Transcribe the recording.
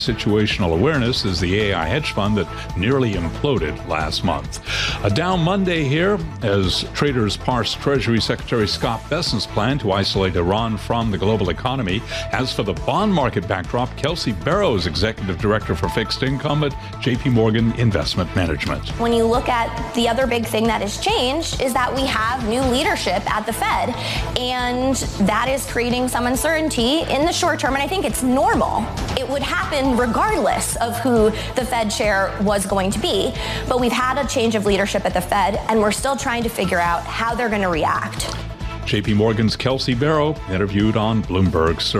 Situational awareness is the AI hedge fund that nearly imploded last month. A down Monday here as traders parse Treasury Secretary Scott Bessent's plan to isolate Iran from the global economy. As for the bond market backdrop, Kelsey Barrows, Executive Director for Fixed Income at JP Morgan Investment Management. When you look at the other big thing that has changed is that we have new leadership at the Fed, and that is creating some uncertainty in the short term, and I think it's normal. It would happen regardless of who the Fed chair was going to be. But we've had a change of leadership at the Fed, and we're still trying to figure out how they're going to react. JP Morgan's Kelsey Barrow interviewed on Bloomberg.